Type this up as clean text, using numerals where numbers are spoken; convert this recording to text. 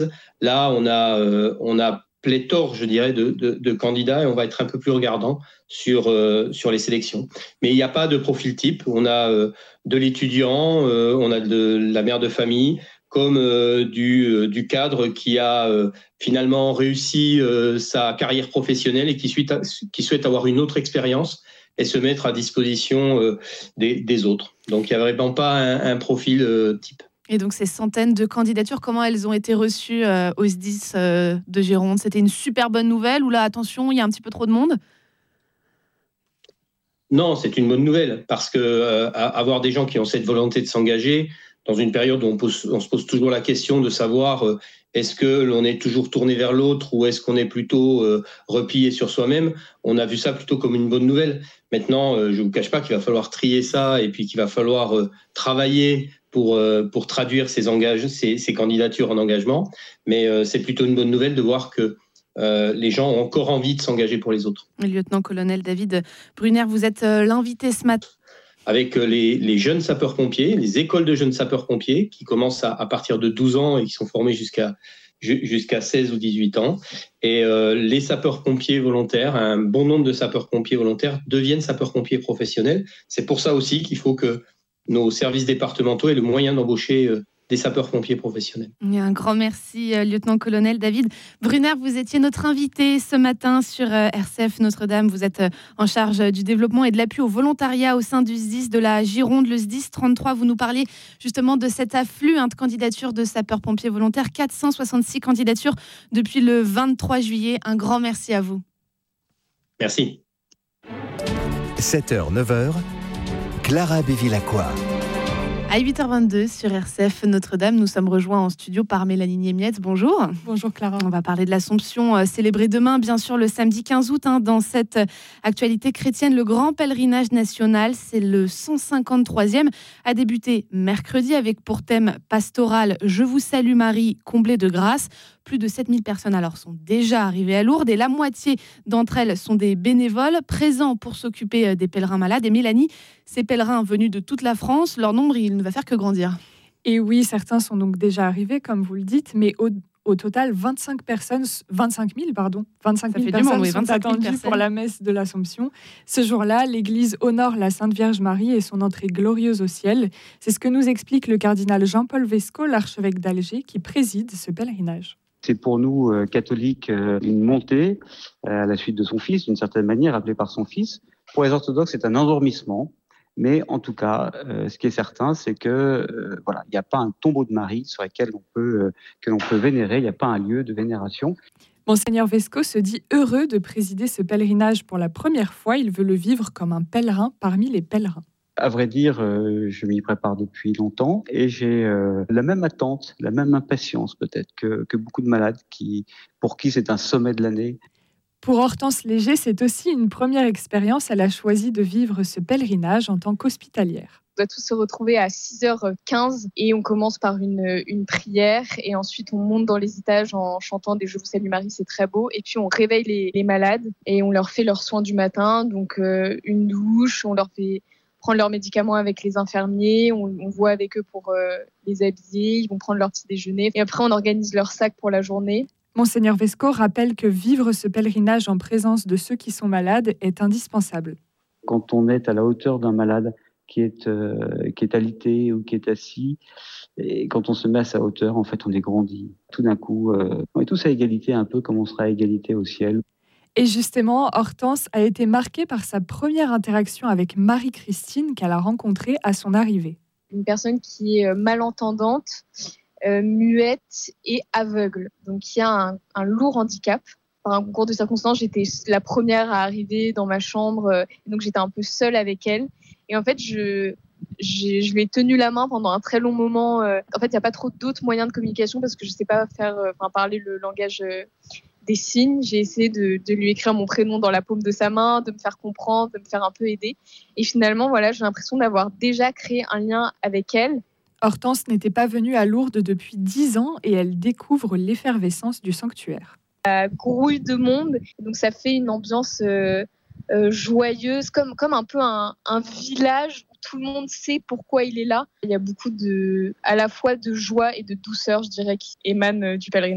Là, on a pléthore, je dirais, de candidats et on va être un peu plus regardant sur les sélections. Mais il n'y a pas de profil type. On a de l'étudiant, on a de la mère de famille, comme du cadre qui a finalement réussi sa carrière professionnelle et qui souhaite avoir une autre expérience et se mettre à disposition des autres. Donc, il n'y a vraiment pas un profil type. Et donc, ces centaines de candidatures, comment elles ont été reçues au SDIS de Gironde ? C'était une super bonne nouvelle ou là, attention, il y a un petit peu trop de monde ? Non, c'est une bonne nouvelle parce que avoir des gens qui ont cette volonté de s'engager dans une période où on se pose toujours la question de savoir est-ce que l'on est toujours tourné vers l'autre ou est-ce qu'on est plutôt replié sur soi-même, on a vu ça plutôt comme une bonne nouvelle. Maintenant, je ne vous cache pas qu'il va falloir trier ça et puis qu'il va falloir travailler pour traduire ces candidatures en engagement. Mais c'est plutôt une bonne nouvelle de voir que les gens ont encore envie de s'engager pour les autres. Lieutenant-colonel David Brunner, vous êtes l'invité ce matin. Avec les jeunes sapeurs-pompiers, les écoles de jeunes sapeurs-pompiers qui commencent à partir de 12 ans et qui sont formés jusqu'à 16 ou 18 ans. Et les sapeurs-pompiers volontaires, un bon nombre de sapeurs-pompiers volontaires deviennent sapeurs-pompiers professionnels. C'est pour ça aussi qu'il faut que nos services départementaux aient le moyen d'embaucher des sapeurs-pompiers professionnels. Un grand merci, lieutenant-colonel David Brunner. Vous étiez notre invité ce matin sur RCF Notre-Dame. Vous êtes en charge du développement et de l'appui au volontariat au sein du SDIS de la Gironde, le SDIS 33. Vous nous parliez justement de cet afflux de candidatures de sapeurs-pompiers volontaires. 466 candidatures depuis le 23 juillet. Un grand merci à vous. Merci. 7h, 9h, Clara Bévilacqua. À 8h22 sur RCF Notre-Dame, nous sommes rejoints en studio par Mélanie Niemietz. Bonjour. Bonjour Clara. On va parler de l'Assomption célébrée demain, bien sûr le samedi 15 août. Dans cette actualité chrétienne, le grand pèlerinage national, c'est le 153e, a débuté mercredi avec pour thème pastoral « Je vous salue Marie, comblée de grâce ». Plus de 7000 personnes sont déjà arrivées à Lourdes et la moitié d'entre elles sont des bénévoles présents pour s'occuper des pèlerins malades. Et Mélanie, ces pèlerins venus de toute la France, leur nombre, il ne va faire que grandir. Et oui, certains sont donc déjà arrivés, comme vous le dites, mais au total, 25 000 personnes sont attendues pour la messe de l'Assomption. Ce jour-là, l'Église honore la Sainte Vierge Marie et son entrée glorieuse au ciel. C'est ce que nous explique le cardinal Jean-Paul Vesco, l'archevêque d'Alger, qui préside ce pèlerinage. C'est pour nous, catholiques, une montée à la suite de son fils, d'une certaine manière, appelé par son fils. Pour les orthodoxes, c'est un endormissement. Mais en tout cas, ce qui est certain, c'est que il n'y a pas un tombeau de Marie sur lequel que l'on peut vénérer. Il n'y a pas un lieu de vénération. Monseigneur Vesco se dit heureux de présider ce pèlerinage pour la première fois. Il veut le vivre comme un pèlerin parmi les pèlerins. À vrai dire, je m'y prépare depuis longtemps et j'ai la même attente, la même impatience peut-être que beaucoup de malades pour qui c'est un sommet de l'année. Pour Hortense Léger, c'est aussi une première expérience. Elle a choisi de vivre ce pèlerinage en tant qu'hospitalière. On doit tous se retrouver à 6h15 et on commence par une prière et ensuite on monte dans les étages en chantant des « Je vous salue Marie », c'est très beau. Et puis on réveille les malades et on leur fait leurs soins du matin, donc une douche, on leur fait prendre leurs médicaments avec les infirmiers, on voit avec eux pour les habiller, ils vont prendre leur petit déjeuner et après on organise leur sac pour la journée. Monseigneur Vesco rappelle que vivre ce pèlerinage en présence de ceux qui sont malades est indispensable. Quand on est à la hauteur d'un malade qui est alité ou qui est assis, et quand on se met à sa hauteur, en fait, on est grandi. Tout d'un coup, on est tous à égalité, un peu comme on sera à égalité au ciel. Et justement, Hortense a été marquée par sa première interaction avec Marie-Christine qu'elle a rencontrée à son arrivée. Une personne qui est malentendante, muette et aveugle. Donc il y a un lourd handicap. Par un concours de circonstances, j'étais la première à arriver dans ma chambre, donc j'étais un peu seule avec elle. Et en fait, je lui ai tenu la main pendant un très long moment. En fait, il n'y a pas trop d'autres moyens de communication parce que je ne sais pas parler le langage des signes. J'ai essayé de lui écrire mon prénom dans la paume de sa main, de me faire comprendre, de me faire un peu aider. Et finalement, j'ai l'impression d'avoir déjà créé un lien avec elle. Hortense n'était pas venue à Lourdes depuis 10 ans et elle découvre l'effervescence du sanctuaire. Ça grouille de monde, donc ça fait une ambiance joyeuse, comme un peu un village où tout le monde sait pourquoi il est là. Il y a beaucoup à la fois de joie et de douceur, je dirais, qui émanent du pèlerinage.